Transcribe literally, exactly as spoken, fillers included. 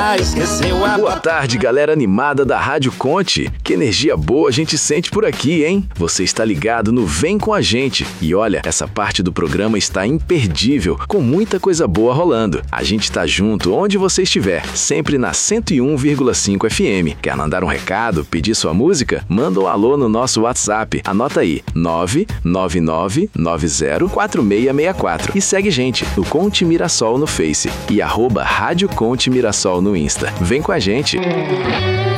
já esqueceu a... Boa tarde, galera animada da Rádio Conte. Que energia boa a gente sente por aqui, hein? Você está ligado no Vem Com a Gente. E olha, essa parte do programa está imperdível, com muita coisa boa rolando. A gente está junto onde você estiver, sempre na cento e um vírgula cinco F M. Quer mandar um recado, pedir sua música? Manda um alô no nosso WhatsApp. Anota aí, nove nove nove nove zero quatro seis seis quatro. E segue gente no Conte Mirassol no Face e arroba Rádio Conte Mirassol no Insta. Vem com a gente!